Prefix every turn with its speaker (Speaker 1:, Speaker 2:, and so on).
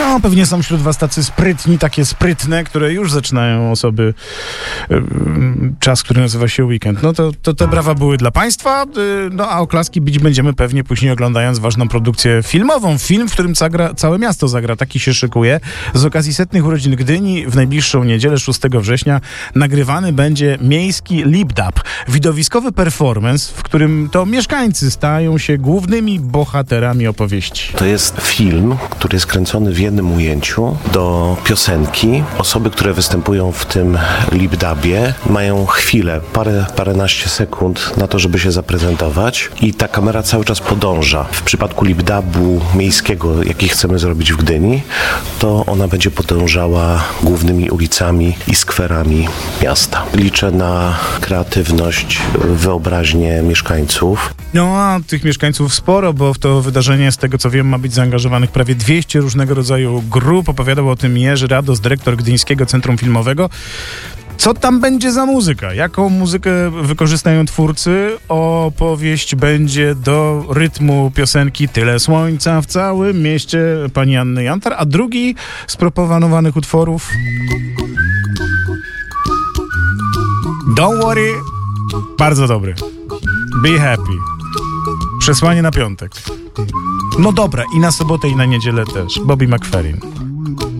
Speaker 1: No, pewnie są wśród was tacy sprytni, takie sprytne, które już zaczynają osoby czas, który nazywa się weekend. No to te brawa były dla państwa, no a oklaski bić będziemy pewnie później oglądając ważną produkcję filmową. Film, w którym całe miasto zagra, taki się szykuje. Z okazji 100. urodzin Gdyni w najbliższą niedzielę, 6 września, nagrywany będzie miejski lip-dub. Widowiskowy performance, w którym to mieszkańcy stają się głównymi bohaterami opowieści.
Speaker 2: To jest film, który jest kręcony w jednym ujęciu do piosenki. Osoby, które występują w tym lip-dubie, mają chwilę, paręnaście sekund na to, żeby się zaprezentować i ta kamera cały czas podąża. W przypadku lip-dubu miejskiego, jaki chcemy zrobić w Gdyni, to ona będzie podążała głównymi ulicami i skwerami miasta. Liczę na kreatywność, wyobraźnię mieszkańców.
Speaker 1: No a tych mieszkańców sporo, bo w to wydarzenie, z tego co wiem, ma być zaangażowanych prawie 200 różnego rodzaju grup. Opowiadał o tym Jerzy Rados, dyrektor Gdyńskiego Centrum Filmowego. Co tam będzie za muzyka? Jaką muzykę wykorzystają twórcy? Opowieść będzie do rytmu piosenki Tyle słońca w całym mieście pani Anny Jantar, a drugi z proponowanych utworów Don't Worry, bardzo dobry. Be Happy. Przesłanie na piątek. No dobra, i na sobotę, i na niedzielę też. Bobby McFerrin.